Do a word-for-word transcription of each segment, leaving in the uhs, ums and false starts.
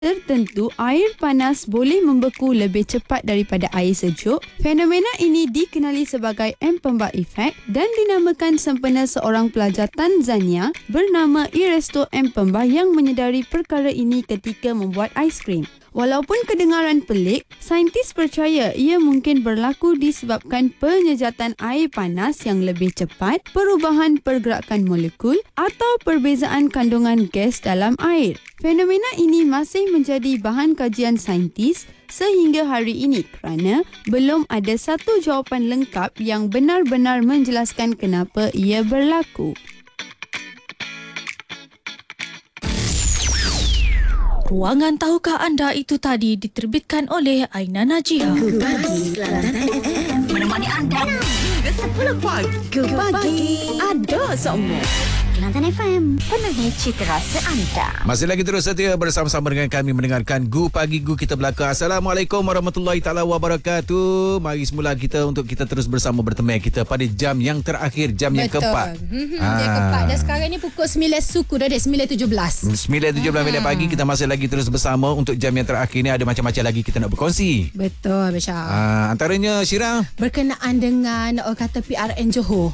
tertentu, air panas boleh membeku lebih cepat daripada air sejuk. Fenomena ini dikenali sebagai Mpemba Effect dan dinamakan sempena seorang pelajar Tanzania bernama Ernesto Mpemba yang menyedari perkara ini ketika membuat aiskrim. Walaupun kedengaran pelik, saintis percaya ia mungkin berlaku disebabkan penyejatan air panas yang lebih cepat, perubahan pergerakan molekul atau perbezaan kandungan gas dalam air. Fenomena ini masih menjadi bahan kajian saintis sehingga hari ini kerana belum ada satu jawapan lengkap yang benar-benar menjelaskan kenapa ia berlaku. Ruangan Tahukah Anda itu tadi diterbitkan oleh Aina Najiha. Good pagi, Kelantan F M. Menemani anda hingga sepuluh pagi. Good pagi. Ada semua. Kelantan F M, penuhi cita rasa anda. Masih lagi terus setia bersama-sama dengan kami mendengarkan Gu Pagi Gu Kita Belaka. Assalamualaikum warahmatullahi taala wabarakatuh. Mari semula kita untuk kita terus bersama bertemu kita pada jam yang terakhir, jam yang Betul. keempat. Hmm, Ah. Jam keempat. Dan sekarang ni pukul sembilan suku dah dek, sembilan tujuh belas. sembilan tujuh belas minit pagi kita masih lagi terus bersama. Untuk jam yang terakhir ni ada macam-macam lagi kita nak berkongsi. Betul, Besha. Ah, antaranya Syirah. Berkenaan dengan orang kata P R N Johor.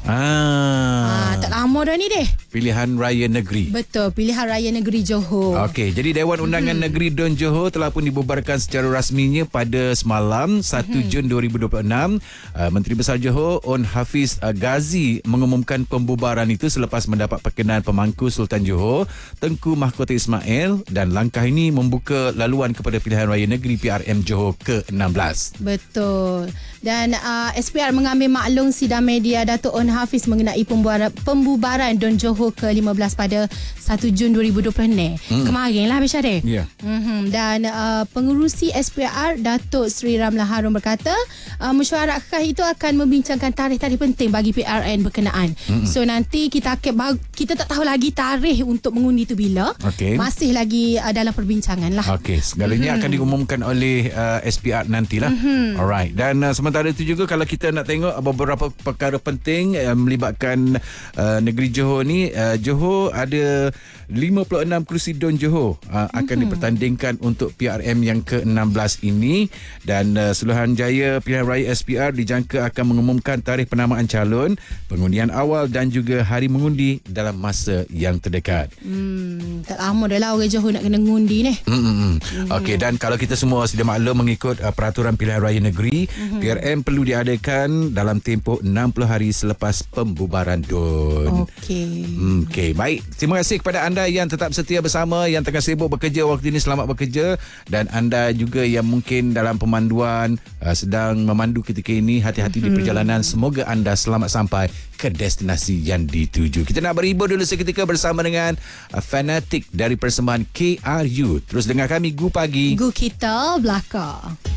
Ah. Ah, tak lama dah ni deh. Pilihan Raya Negeri. Betul, pilihan raya negeri Johor. Okey, jadi Dewan Undangan hmm. Negeri Don Johor telah pun dibubarkan secara rasminya pada semalam satu Jun dua ribu dua puluh enam. Uh, Menteri Besar Johor On Hafiz uh, Ghazi mengumumkan pembubaran itu selepas mendapat perkenan pemangku Sultan Johor Tengku Mahkota Ismail, dan langkah ini membuka laluan kepada pilihan raya negeri P R M Johor ke enam belas. Betul. Dan uh, S P R mengambil maklum sidang media Datuk On Hafiz mengenai pembubaran, pembubaran Don Johor ke lima belas pada satu Jun dua ribu dua puluh ni. Hmm. Kemarin lah Besha deh. Ya. Yeah. Mm-hmm. Dan uh, pengerusi S P R Datuk Seri Ramlan Harun berkata uh, mesyuarat khas itu akan membincangkan tarikh-tarikh penting bagi P R N berkenaan. Mm-hmm. So nanti kita akan, kita tak tahu lagi tarikh untuk mengundi itu bila. Okay. Masih lagi uh, dalam perbincangan lah. Okey, segalanya mm-hmm. akan diumumkan oleh uh, S P R nantilah. Mm-hmm. Alright. Dan uh, sementara itu juga kalau kita nak tengok beberapa perkara penting uh, melibatkan uh, negeri Johor ni, uh, Johor ada lima puluh enam kerusi Don Johor uh, akan mm-hmm. dipertandingkan untuk P R M yang ke enam belas ini, dan uh, Suruhanjaya Pilihan Raya S P R dijangka akan mengumumkan tarikh penamaan calon, pengundian awal dan juga hari mengundi dalam masa yang terdekat. Hmm, tak lama dah lah orang Johor nak kena mengundi ni. Mm-hmm. Mm-hmm. Okey, dan kalau kita semua sedia maklum mengikut uh, peraturan Pilihan Raya Negeri, mm-hmm. P R M perlu diadakan dalam tempoh enam puluh hari selepas pembubaran D U N. Okey. Okey, baik. Terima kasih kepada anda yang tetap setia bersama, yang tengah sibuk bekerja waktu ini, selamat bekerja, dan anda juga yang mungkin dalam pemanduan uh, sedang memandu ketika ini, hati-hati mm-hmm. di perjalanan. Semoga anda selamat sampai ke destinasi yang dituju. Kita nak berhibur dulu seketika bersama dengan uh, Fanatik dari persembahan K R U. Terus dengar kami Gu Pagi Gu Kita Belaka.